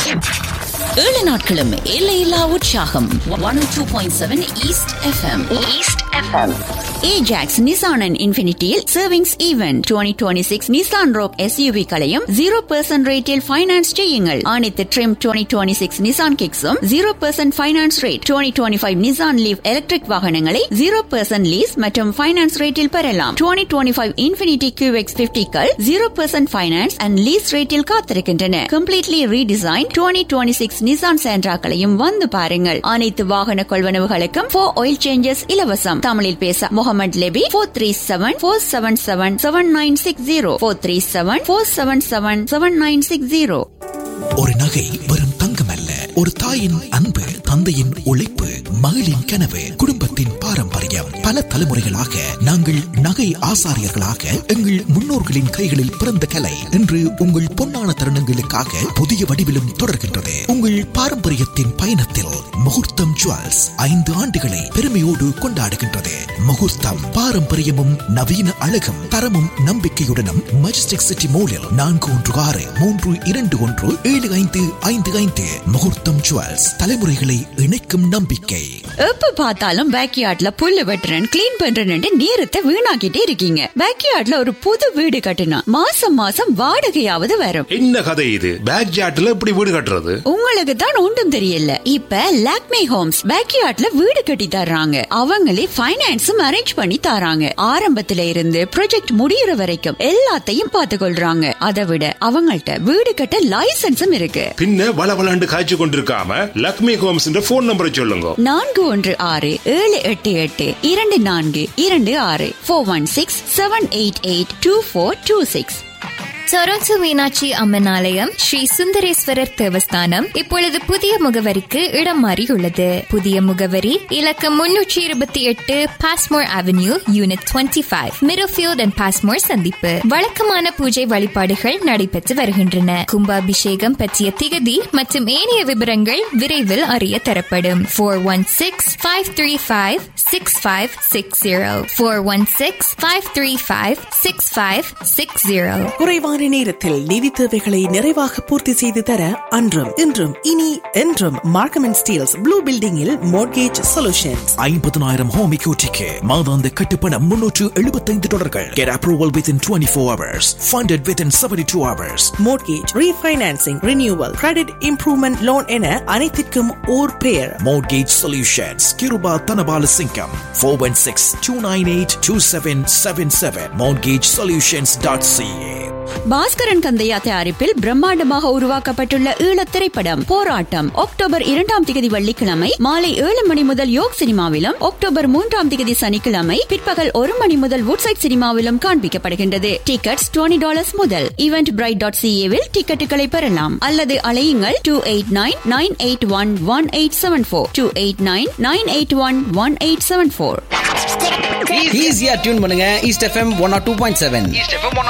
ஏழு நாட்களும் எல்லையில்லா உற்சாகம் 102.7 east FM. Ajax Nissan and இன்ஃபினிட்டியில் savings event 2026 Nissan rope SUV களையும் 0% ரேட்டில் ஃபைனான்ஸ் செய்யுங்கள். அனைத்து trim 2026 Nissan கிக்ஸும் 0% finance rate. 2025 Nissan leave electric வாகனங்களை 0% லீஸ் மற்றும் ஃபைனான்ஸ் ரேட்டில் பெறலாம். 2025 infinity QX 50கள் 0% finance and lease ரேட்டில் காத்திருக்கின்றன. கம்ப்ளீட்லி ரீடிசைன் 2026 நிசான் சென்ட்ராக்களையும் வந்து பாருங்கள். அனைத்து வாகன கொள்வனவுகளுக்கும் 4 ஆயில் சேஞ்சஸ் இலவசம். தமிழில் பேச முகமது லெபி 437-477-7960 437-477-7960. ஒரு நகை வெறும் தங்கம் அல்ல, ஒரு தாயின் அன்பு, தந்தையின் உழைப்பு, மகளின் கனவு, குடும்பத்தின் பாரம்பரியம். பல தலைமுறைகளாக நாங்கள் நகை ஆசாரியர்களாக எங்கள் முன்னோர்களின் கைகளில் பிறந்த கலை இன்று உங்கள் பொன்னான தருணங்களுக்காக புதிய வடிவிலும் தொடர்கின்றது. உங்கள் பாரம்பரியத்தின் பயணத்தில் முகூர்த்தம் ஜுவல்ஸ் 5 ஆண்டுகளை பெருமையோடு கொண்டாடுகின்றது. முகூர்த்தம் பாரம்பரியமும் நவீன அழகும் தரமும் நம்பிக்கையுடனும் மஜஸ்டிக் சிட்டி மோலில் 416-321-7555. முகூர்த்தம் ஜுவல்ஸ், தலைமுறைகளை இணைக்கும் நம்பிக்கை. எப்ப பார்த்தாலும் பேக்யார்ட்ல புல்லு வெட்டுறேன், கிளீன் பண்றேன்னு நேரத்தை வீணாக்கிட்டே இருக்கீங்க. பேக்யார்ட்ல ஒரு புது வீடு கட்டினா மாசம் மாசம் வாடகையாவது வரும். என்ன கதை இது? பேக்யார்ட்ல எப்படி வீடு கட்டுறது? உங்களுக்கு தான் ஒன்றும் தெரியல. இப்ப லாக்மே ஹோம்ஸ் பேக்யார்ட்ல வீடு கட்டி தர்றாங்க. அவங்களே ஃபைனான்ஸும் அரேஞ்ச் பண்ணி தராங்க. ஆரம்பத்துல இருந்து ப்ராஜெக்ட் முடியற வரைக்கும் எல்லாத்தையும் பார்த்து கொள்றாங்க. அதை விட அவங்கள்ட்ட வீடு கட்ட லைசன்ஸும் இருக்கு. பின்ன வளவளாண்டு காய்ச்சி கொண்டிருக்காம லக்ஷ்மி ஹோம்ஸ் போன் நம்பரை சொல்லுங்க. 416-788-2426 416-788-2426. டொரண்டோ மீனாட்சி அம்மன் ஆலயம் ஸ்ரீ சுந்தரேஸ்வரர் தேவஸ்தானம் இப்பொழுது புதிய முகவரிக்கு இடம் மாறியுள்ளது. புதிய முகவரி இலக்கம் 328 Passmore avenue, unit 25, மிரோஃபீல்ட் and Passmore சந்திப்பு. வழக்கமான பூஜை வழிபாடுகள் நடைபெற்று வருகின்றன. கும்பாபிஷேகம் பற்றிய திகதி மற்றும் ஏனைய விவரங்கள் விரைவில் அறிய தரப்படும். 416-535-6560 416-535-6560. குறைவான நேரத்தில் நிதி தேவைகளை நிறைவாக பூர்த்தி செய்து தர அன்றும் இன்றும் இனி என்றும் மார்க்கம் அண்ட் ஸ்டீல்ஸ் ப்ளூ பில்டிங்கில் மோர்கேஜ் சொல்யூஷன்ஸ். 50,000 ஹோம் எக்யூட்டிக்கு மாதாந்த கட்டுப்பணம் $375. Get approval within 24 hours. Funded within 72 hours. Mortgage refinancing, renewal, credit improvement loan என அனைத்திற்கும் ஓர் பெயர். Mortgage Solutions. Kiruba Tanabala Singham 416-298-2777. mortgagesolutions.ca. Bhaskaran Kandaiah தயாரிப்பில் பிரம்மாண்டமாக உருவாக்கப்பட்டுள்ள ஈழத் திரைப்படம் போராட்டம் அக்டோபர் 2ஆம் தேதி வெள்ளிக்கிழமை மாலை 7 மணி முதல் யோக் சினிமாவிலும், அக்டோபர் 3ஆம் தேதி சனிக்கிழமை பிற்பகல் 1 மணி முதல் வுட்சைட் சினிமாவிலும் காண்பிக்கப்படுகின்றது. டிக்கெட்ஸ் $20 முதல். eventbrite.ca-வில் டிக்கெட்டுகளை பெறலாம் அல்லது அழையுங்கள் 289-981-1874 289-981-1874. ஈஸியா டியூன் பண்ணுங்க ஈஸ்ட் எஃப்எம் 102.7.